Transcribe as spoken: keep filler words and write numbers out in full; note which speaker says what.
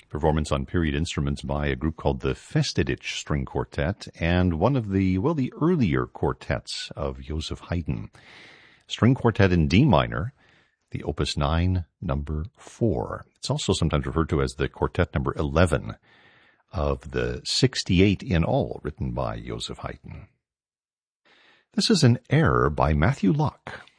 Speaker 1: performance on period instruments by a group called the Festidich String Quartet, and one of the, well, the earlier quartets of Joseph Haydn. String Quartet in D minor, the Opus nine, number four. It's also sometimes referred to as the Quartet number eleven of the sixty-eight in all written by Joseph Haydn. This is an air by Matthew Locke.